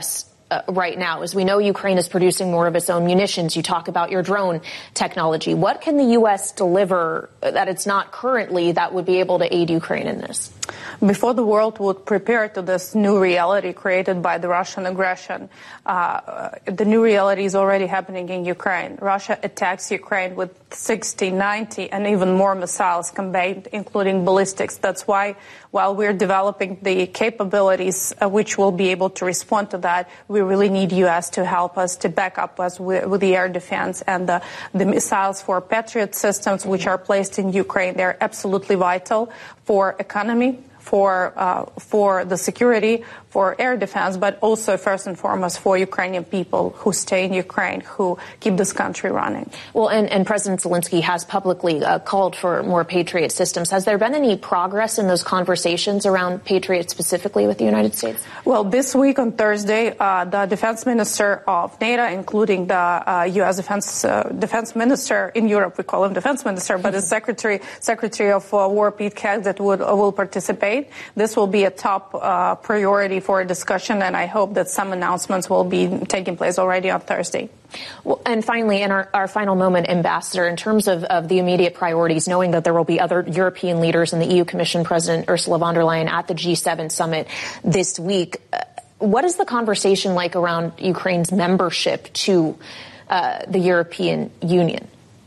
Speaker 14: uh, right now? As we know, Ukraine is producing more of its own munitions. You talk about your drone technology. What can the U S deliver that it's not currently that would be able to aid Ukraine in this?
Speaker 20: Before the world would prepare to this new reality created by the Russian aggression, uh, the new reality is already happening in Ukraine. Russia attacks Ukraine with sixty, ninety, and even more missiles combined, including ballistics. That's why, while we're developing the capabilities uh, which will be able to respond to that, we really need U S to help us, to back up us with, with the air defense and the, the missiles for Patriot systems, which are placed in Ukraine. They're absolutely vital for economy, for uh, for the security, for air defense, but also first and foremost for Ukrainian people who stay in Ukraine, who keep this country running.
Speaker 14: Well, and, and President Zelensky has publicly uh, called for more Patriot systems. Has there been any progress in those conversations around Patriot specifically with the United States?
Speaker 20: Well, this week on Thursday, uh, the defense minister of NATO, including the uh, U S defense uh, defense minister in Europe, we call him defense minister, but the secretary secretary of uh, War, Pete Hegseth, would uh, will participate. This will be a top uh, priority for a discussion, and I hope that some announcements will be taking place already on Thursday.
Speaker 14: Well, and finally, in our, our final moment, Ambassador, in terms of, of the immediate priorities, knowing that there will be other European leaders and the E U Commission President Ursula von der Leyen at the G seven summit this week, uh, what is the conversation like around Ukraine's membership to uh, the European Union?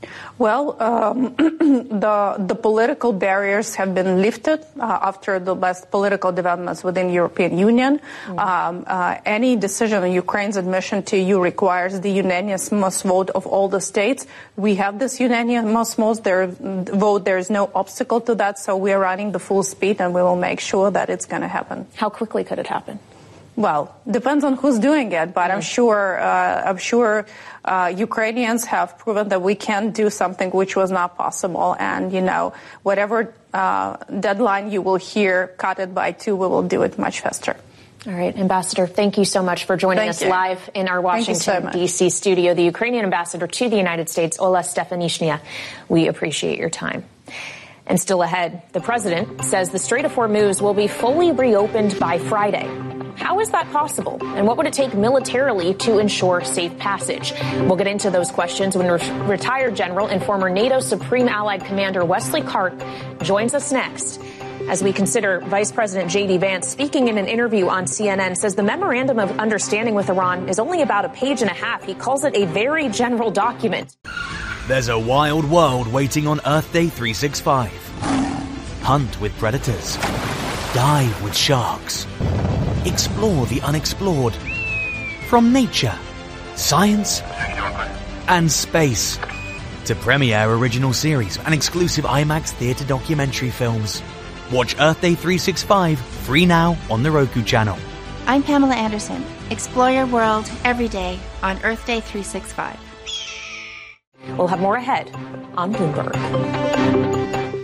Speaker 20: Well, um, the the political barriers have been lifted uh, after the last political developments within the European Union. Mm-hmm. Um, uh, any decision on Ukraine's admission to E U requires the unanimous vote of all the states. We have this unanimous vote. There, vote. There is no obstacle to that, so we are running the full speed, and we will make sure that it's going to happen.
Speaker 14: How quickly could it happen?
Speaker 20: Well, depends on who's doing it, but I'm sure uh, I'm sure uh, Ukrainians have proven that we can do something which was not possible. And, you know, whatever uh, deadline you will hear, cut it by two, we will do it much faster.
Speaker 14: All right, Ambassador, thank you so much for joining
Speaker 20: thank
Speaker 14: us
Speaker 20: you.
Speaker 14: live in our Washington, D C studio. The Ukrainian ambassador to the United States, Ola Stefanishnya. We appreciate your time. And still ahead, the president says the Strait of Hormuz will be fully reopened by Friday. How is that possible? And what would it take militarily to ensure safe passage? We'll get into those questions when re- retired general and former NATO Supreme Allied Commander Wesley Clark joins us next. As we consider Vice President J D Vance speaking in an interview on C N N, says the memorandum of understanding with Iran is only about a page and a half. He calls it a very general document.
Speaker 21: There's a wild world waiting on Earth Day three sixty-five. Hunt with predators. Dive with sharks. Explore the unexplored. From nature, science, and space. To premiere original series and exclusive IMAX theatre documentary films. Watch Earth Day three sixty-five free now on the Roku channel.
Speaker 22: I'm Pamela Anderson. Explore your world every day on Earth Day three sixty-five.
Speaker 14: We'll have more ahead on Bloomberg.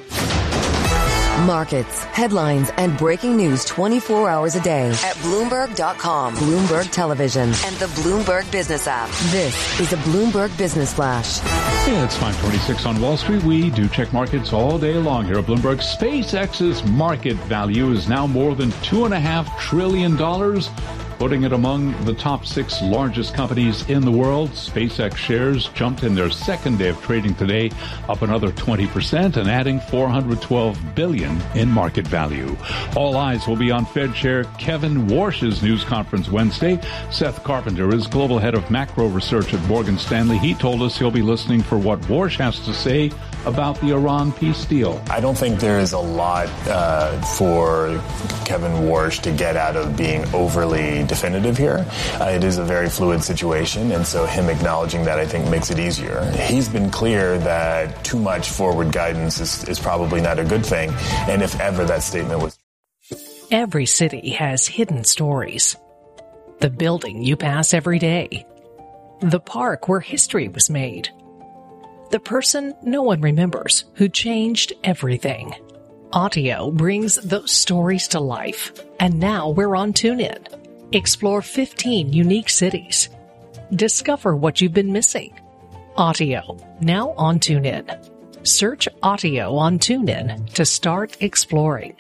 Speaker 12: Markets, headlines, and breaking news twenty-four hours a day at Bloomberg dot com, Bloomberg Television, and the Bloomberg Business app. This is a Bloomberg Business Flash.
Speaker 18: Yeah, it's five twenty-six on Wall Street. We do check markets all day long here at Bloomberg. SpaceX's market value is now more than two and a half trillion dollars, putting it among the top six largest companies in the world. SpaceX shares jumped in their second day of trading today, up another twenty percent and adding four hundred twelve billion dollars in market value. All eyes will be on Fed Chair Kevin Warsh's news conference Wednesday. Seth Carpenter is global head of macro research at Morgan Stanley. He told us he'll be listening for what Warsh has to say about the Iran peace deal.
Speaker 23: I don't think there is a lot uh, for Kevin Warsh to get out of being overly definitive here. Uh, it is a very fluid situation, and so him acknowledging that, I think, makes it easier. He's been clear that too much forward guidance is, is probably not a good thing, and if ever that statement was...
Speaker 24: Every city has hidden stories. The building you pass every day. The park where history was made. The person no one remembers who changed everything. Audio brings those stories to life. And now we're on TuneIn. Explore fifteen unique cities. Discover what you've been missing. Audio, now on TuneIn. Search Audio on TuneIn to start exploring.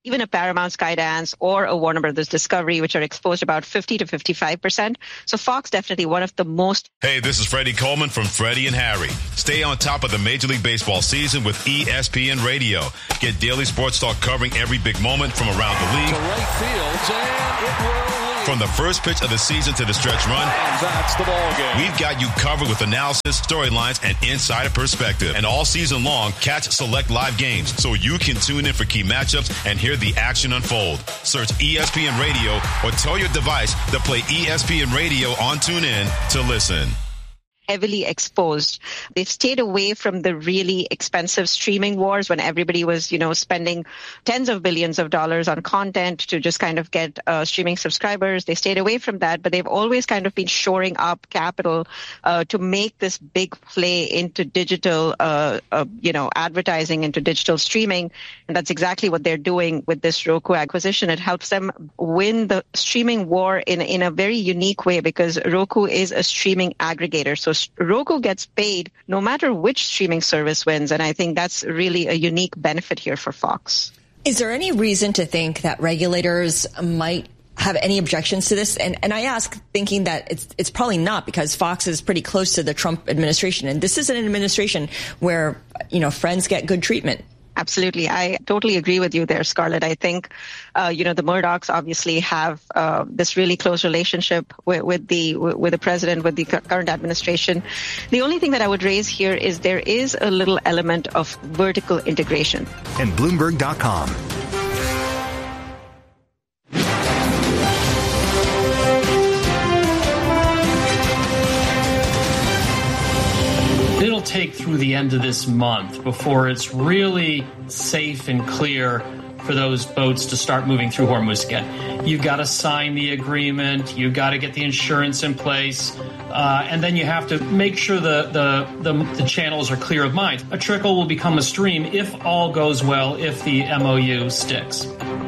Speaker 4: even a Paramount Skydance or a Warner Brothers Discovery, which are exposed about fifty to fifty-five percent. So Fox definitely one of the most.
Speaker 5: Hey, this is Freddie Coleman from Freddie and Harry. Stay on top of the Major League Baseball season with E S P N Radio. Get daily sports talk covering every big moment from around the league.
Speaker 10: To right field, and it will lead.
Speaker 5: From the first pitch of the season to the stretch run.
Speaker 10: And that's the ball game.
Speaker 5: We've got you covered with analysis, storylines, and insider perspective. And all season long, catch select live games so you can tune in for key matchups and hear the action unfold. Search E S P N Radio or tell your device to play E S P N Radio on TuneIn to listen.
Speaker 4: Heavily exposed. They've stayed away from the really expensive streaming wars when everybody was, you know, spending tens of billions of dollars on content to just kind of get uh, streaming subscribers. They stayed away from that, but they've always kind of been shoring up capital uh, to make this big play into digital, uh, uh, you know, advertising, into digital streaming. And that's exactly what they're doing with this Roku acquisition. It helps them win the streaming war in, in a very unique way because Roku is a streaming aggregator. So Roku gets paid no matter which streaming service wins, and I think that's really a unique benefit here for Fox.
Speaker 2: Is there any reason to think that regulators might have any objections to this? And, and I ask thinking that it's, it's probably not, because Fox is pretty close to the Trump administration, and this is an administration where, you know, friends get good treatment.
Speaker 4: Absolutely. I totally agree with you there, Scarlett. I think, uh, you know, the Murdochs obviously have uh, this really close relationship with, with the with the president, with the current administration. The only thing that I would raise here is there is a little element of vertical integration.
Speaker 11: And Bloomberg dot com.
Speaker 6: It'll take through the end of this month before it's really safe and clear for those boats to start moving through Hormuz again. You've got to sign the agreement. You've got to get the insurance in place. Uh, and then you have to make sure the, the, the, the channels are clear of mines. A trickle will become a stream if all goes well, if the M O U sticks.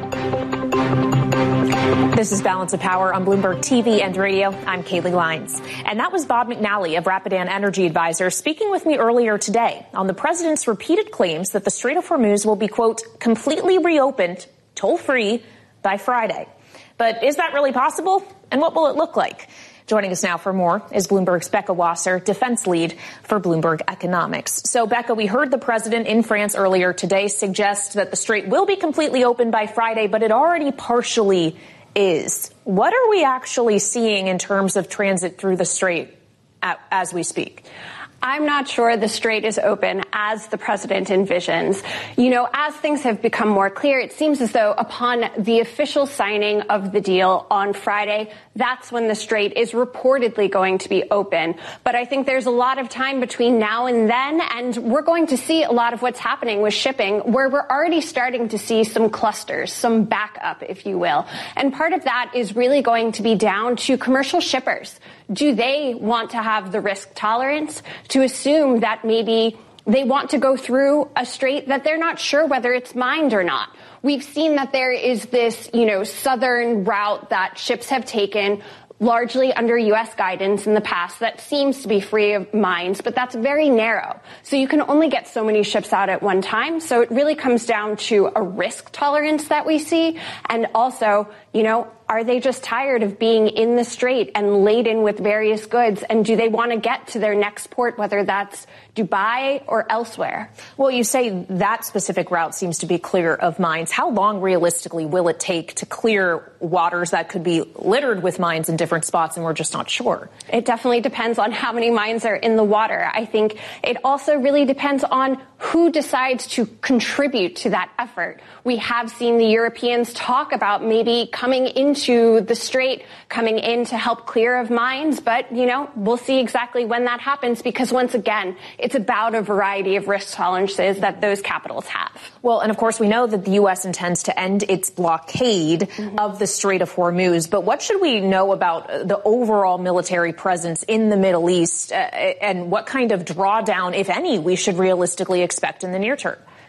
Speaker 14: This is Balance of Power on Bloomberg T V and radio. I'm Kaylee Lyons. And that was Bob McNally of Rapidan Energy Advisors speaking with me earlier today on the president's repeated claims that the Strait of Hormuz will be, quote, completely reopened, toll-free, by Friday. But is that really possible? And what will it look like? Joining us now for more is Bloomberg's Becca Wasser, defense lead for Bloomberg Economics. So, Becca, we heard the president in France earlier today suggest that the Strait will be completely open by Friday, but it already partially is. What are we actually seeing in terms of transit through the Strait as we speak?
Speaker 7: I'm not sure the Strait is open as the president envisions. You know, as things have become more clear, it seems as though upon the official signing of the deal on Friday, that's when the Strait is reportedly going to be open. But I think there's a lot of time between now and then, and we're going to see a lot of what's happening with shipping, where we're already starting to see some clusters, some backup, if you will. And part of that is really going to be down to commercial shippers. Do they want to have the risk tolerance to assume that maybe they want to go through a strait that they're not sure whether it's mined or not? We've seen that there is this, you know, southern route that ships have taken largely under U S guidance in the past that seems to be free of mines, but that's very narrow. So you can only get so many ships out at one time. So it really comes down to a risk tolerance that we see. And also, you know, are they just tired of being in the strait and laden with various goods? And do they want to get to their next port, whether that's Dubai or elsewhere?
Speaker 14: Well, you say that specific route seems to be clear of mines. How long realistically will it take to clear waters that could be littered with mines in different spots and we're just not sure?
Speaker 7: It definitely depends on how many mines are in the water. I think it also really depends on who decides to contribute to that effort. We have seen the Europeans talk about maybe coming into the strait, coming in to help clear of mines. But, you know, we'll see exactly when that happens, because once again, it's about a variety of risk tolerances that those capitals have.
Speaker 14: Well, and of course, we know that the U S intends to end its blockade mm-hmm. of the Strait of Hormuz. But what should we know about the overall military presence in the Middle East uh, and what kind of drawdown, if any, we should realistically expect in the near term?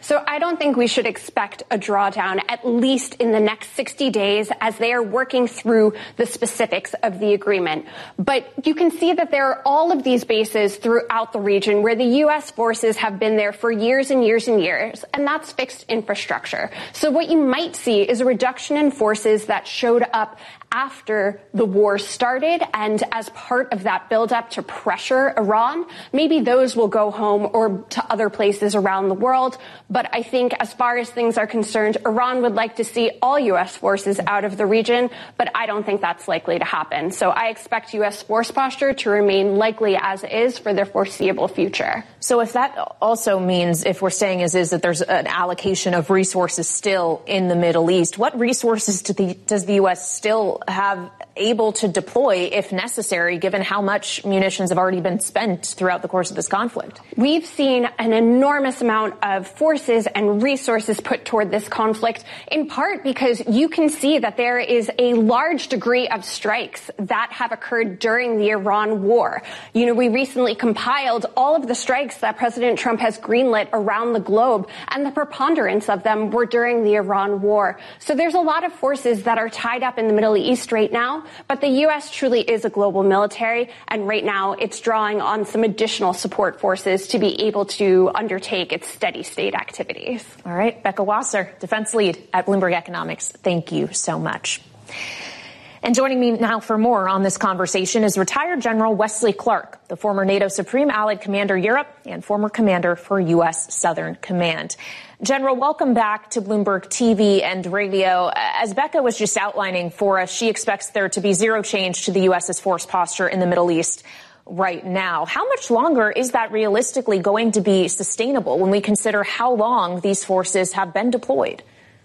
Speaker 7: So I don't think we should expect a drawdown, at least in the next sixty days, as they are working through the specifics of the agreement. But you can see that there are all of these bases throughout the region where the U S forces have been there for years and years and years, and that's fixed infrastructure. So what you might see is a reduction in forces that showed up after the war started and as part of that buildup to pressure Iran. Maybe those will go home or to other places around the world. But I think as far as things are concerned, Iran would like to see all U S forces out of the region, but I don't think that's likely to happen. So I expect U S force posture to remain likely as is for the foreseeable future.
Speaker 14: So if that also means, if we're saying as is, that there's an allocation of resources still in the Middle East, what resources do the, does the U S still have able to deploy if necessary, given how much munitions have already been spent throughout the course of this conflict?
Speaker 7: We've seen an enormous amount of forces and resources put toward this conflict, in part because you can see that there is a large degree of strikes that have occurred during the Iran war. You know, we recently compiled all of the strikes that President Trump has greenlit around the globe, and the preponderance of them were during the Iran war. So there's a lot of forces that are tied up in the Middle East right now. But the U S truly is a global military, and right now it's drawing on some additional support forces to be able to undertake its steady state activities.
Speaker 14: All right, Becca Wasser, defense lead at Bloomberg Economics. Thank you so much. And joining me now for more on this conversation is retired General Wesley Clark, the former NATO Supreme Allied Commander Europe and former commander for U S Southern Command. General, welcome back to Bloomberg T V and radio. As Becca was just outlining for us, she expects there to be zero change to the U S's force posture in the Middle East right now. How much longer is that realistically going to be sustainable when we consider how long these forces have been deployed?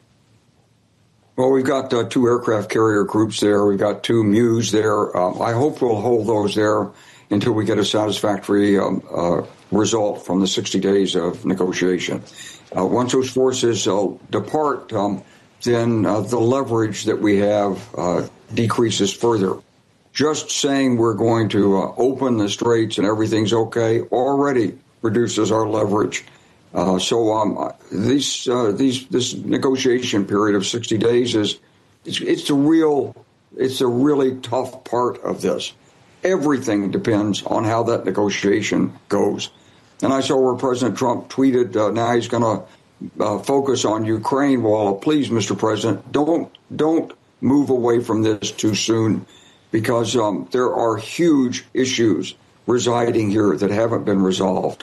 Speaker 1: Well, we've got uh, two aircraft carrier groups there. We've got two M U S there. Um, I hope we'll hold those there until we get a satisfactory um, uh, result from the sixty days of negotiation. Uh, once those forces uh, depart, um, then uh, the leverage that we have uh, decreases further. Just saying we're going to uh, open the straits and everything's okay already reduces our leverage. Uh, so um, these, uh, these, this negotiation period of sixty days is it's, it's the real, it's a really tough part of this. Everything depends on how that negotiation goes. And I saw where President Trump tweeted uh, now he's going to uh, focus on Ukraine. Well, please, Mister President, don't don't move away from this too soon, because um, there are huge issues residing here that haven't been resolved.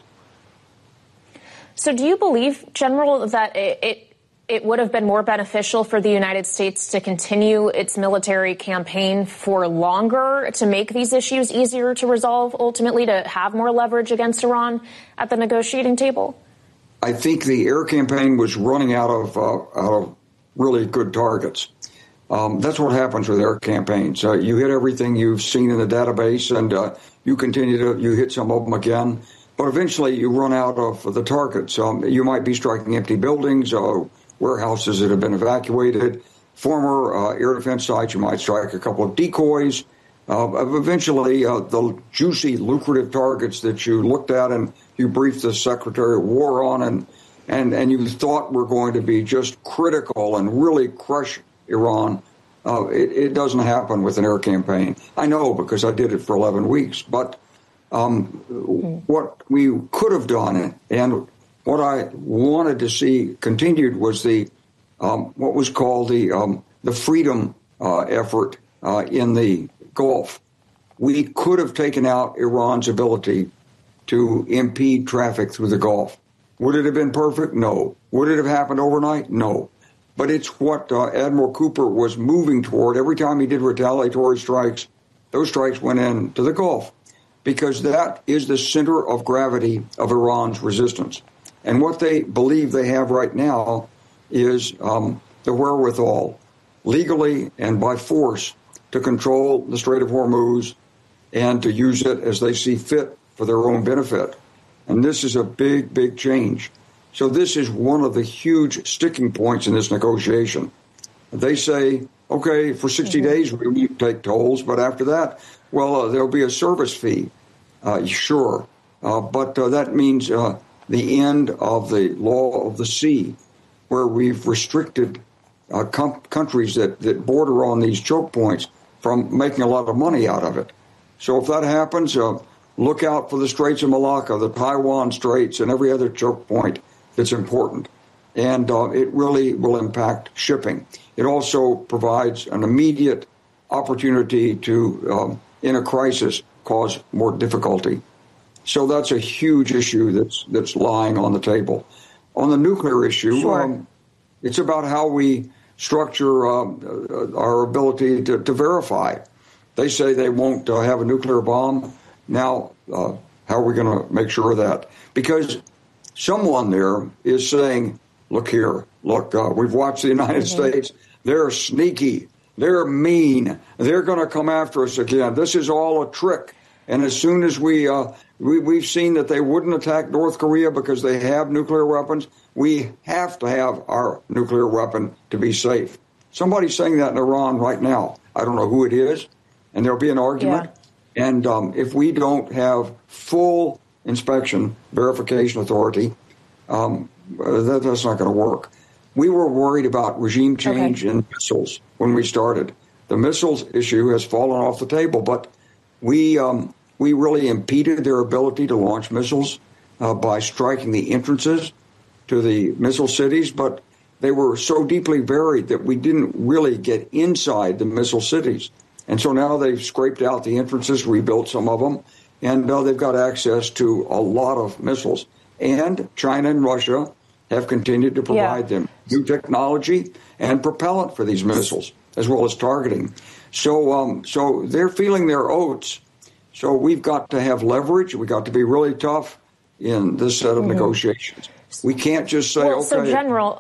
Speaker 14: So do you believe, General, that it, it it would have been more beneficial for the United States to continue its military campaign for longer to make these issues easier to resolve, ultimately to have more leverage against Iran at the negotiating table?
Speaker 1: I think the air campaign was running out of uh, out of really good targets. Um, that's what happens with air campaigns. Uh, you hit everything you've seen in the database, and uh, you continue to you hit some of them again. But eventually you run out of the targets. Um, you might be striking empty buildings, uh, warehouses that have been evacuated, former uh, air defense sites. You might strike a couple of decoys. Uh, eventually, uh, the juicy, lucrative targets that you looked at and you briefed the Secretary of War on and, and, and you thought were going to be just critical and really crush Iran, uh, it, it doesn't happen with an air campaign. I know because I did it for eleven weeks. But um, what we could have done and what I wanted to see continued was the um, what was called the um, the freedom uh, effort uh, in the Gulf. We could have taken out Iran's ability to impede traffic through the Gulf. Would it have been perfect? No. Would it have happened overnight? No. But it's what uh, Admiral Cooper was moving toward. Every time he did retaliatory strikes, those strikes went into the Gulf, because that is the center of gravity of Iran's resistance. And what they believe they have right now is um, the wherewithal, legally and by force, to control the Strait of Hormuz and to use it as they see fit for their own benefit. And this is a big, big change. So this is one of the huge sticking points in this negotiation. They say, okay, for sixty mm-hmm. days, we won't take tolls, but after that, well, uh, there'll be a service fee. Uh, sure. Uh, but uh, that means uh, the end of the law of the sea, where we've restricted uh, com- countries that, that border on these choke points from making a lot of money out of it. So if that happens, uh, look out for the Straits of Malacca, the Taiwan Straits, and every other choke point that's important. And uh, it really will impact shipping. It also provides an immediate opportunity to, um, in a crisis, cause more difficulty. So that's a huge issue that's that's lying on the table. On the nuclear issue,
Speaker 2: sure.
Speaker 1: um, it's about how we structure uh, our ability to, to verify. They say they won't uh, have a nuclear bomb. Now, uh, how are we going to make sure of that? Because someone there is saying, look here, look, uh, we've watched the United mm-hmm. States. They're sneaky. They're mean. They're going to come after us again. This is all a trick. And as soon as we, uh, we, we've seen that they wouldn't attack North Korea because they have nuclear weapons, we have to have our nuclear weapon to be safe. Somebody's saying that in Iran right now. I don't know who it is, and there'll be an argument. Yeah. And um, if we don't have full inspection, verification authority, um, that, that's not going to work. We were worried about regime change okay. in missiles when we started. The missiles issue has fallen off the table, but we um, we really impeded their ability to launch missiles uh, by striking the entrances to the missile cities, but they were so deeply buried that we didn't really get inside the missile cities. And so now they've scraped out the entrances, rebuilt some of them, and uh, they've got access to a lot of missiles. And China and Russia have continued to provide yeah. them new technology and propellant for these missiles, as well as targeting. So, um, so they're feeling their oats. So we've got to have leverage. We've got to be really tough in this set of mm-hmm. negotiations. We can't just say,
Speaker 14: well,
Speaker 1: okay.
Speaker 14: So, General,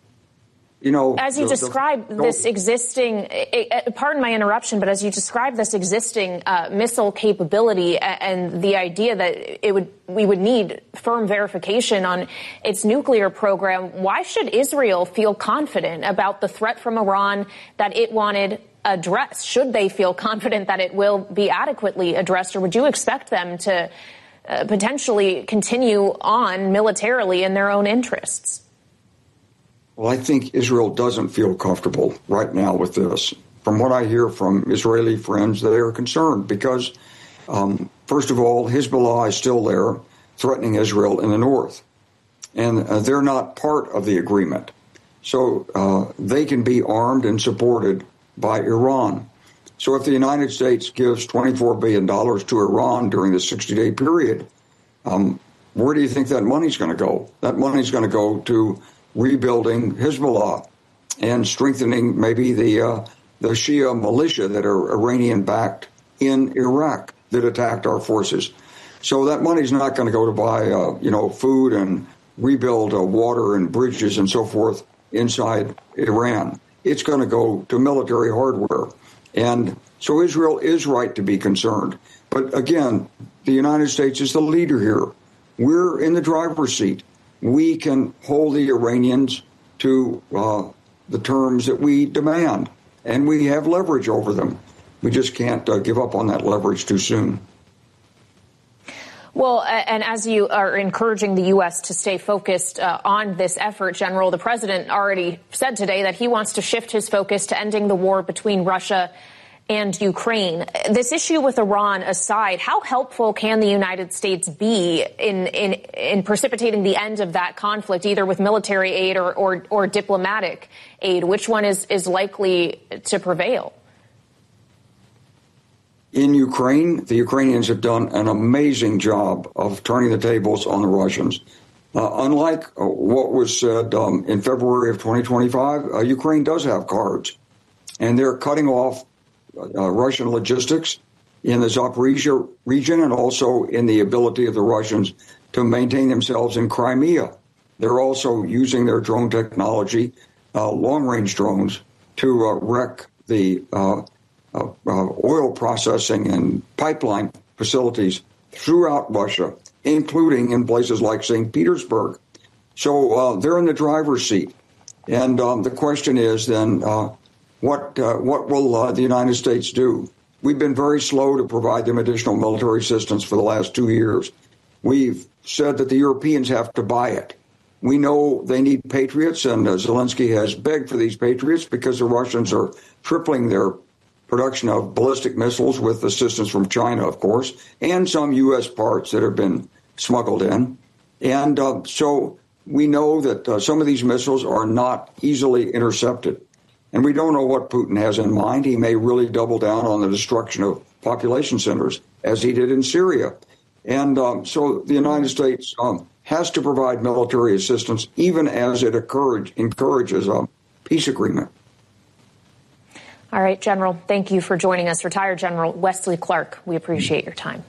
Speaker 1: you know,
Speaker 14: as you
Speaker 1: the,
Speaker 14: describe
Speaker 1: the,
Speaker 14: this existing, pardon my interruption, but as you describe this existing uh, missile capability and the idea that it would, we would need firm verification on its nuclear program, why should Israel feel confident about the threat from Iran that it wanted addressed? Should they feel confident that it will be adequately addressed, or would you expect them to uh, potentially continue on militarily in their own interests?
Speaker 1: Well, I think Israel doesn't feel comfortable right now with this. From what I hear from Israeli friends, they are concerned because, um, first of all, Hezbollah is still there threatening Israel in the north, and uh, they're not part of the agreement. So uh, they can be armed and supported by Iran. So if the United States gives twenty-four billion dollars to Iran during the sixty-day period, um, where do you think that money's going to go? That money's going to go to rebuilding Hezbollah and strengthening maybe the uh, the Shia militia that are Iranian-backed in Iraq that attacked our forces. So that money's not going to go to buy, uh, you know, food and rebuild uh, water and bridges and so forth inside Iran. It's going to go to military hardware. And so Israel is right to be concerned. But again, the United States is the leader here. We're in the driver's seat. We can hold the Iranians to uh, the terms that we demand, and we have leverage over them. We just can't uh, give up on that leverage too soon.
Speaker 14: Well, and as you are encouraging the U S to stay focused uh, on this effort, General, the president already said today that he wants to shift his focus to ending the war between Russia and Ukraine. This issue with Iran aside, how helpful can the United States be in in, in precipitating the end of that conflict, either with military aid or, or, or diplomatic aid? Which one is, is likely to prevail?
Speaker 1: In Ukraine, the Ukrainians have done an amazing job of turning the tables on the Russians. Uh, unlike uh, what was said um, in February of twenty twenty-five, uh, Ukraine does have cards, and they're cutting off uh, Russian logistics in the Zaporizhia region and also in the ability of the Russians to maintain themselves in Crimea. They're also using their drone technology, uh, long-range drones, to uh, wreck the uh, Uh, uh, oil processing and pipeline facilities throughout Russia, including in places like Saint Petersburg. So uh, they're in the driver's seat. And um, the question is then, uh, what uh, what will uh, the United States do? We've been very slow to provide them additional military assistance for the last two years. we've said that the Europeans have to buy it. We know they need Patriots, and uh, Zelensky has begged for these Patriots because the Russians are tripling their production of ballistic missiles with assistance from China, of course, and some U S parts that have been smuggled in. And uh, so we know that uh, some of these missiles are not easily intercepted. And we don't know what Putin has in mind. He may really double down on the destruction of population centers, as he did in Syria. And um, so the United States um, has to provide military assistance, even as it encourage, encourages a peace agreement.
Speaker 14: All right, General, thank you for joining us. Retired General Wesley Clark, we appreciate your time.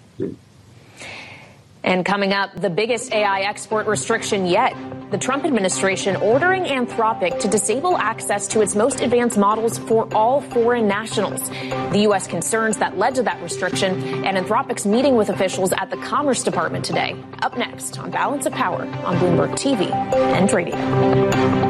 Speaker 14: And coming up, the biggest A I export restriction yet. The Trump administration ordering Anthropic to disable access to its most advanced models for all foreign nationals. The U S concerns that led to that restriction, and Anthropic's meeting with officials at the Commerce Department today. Up next on Balance of Power on Bloomberg T V and radio.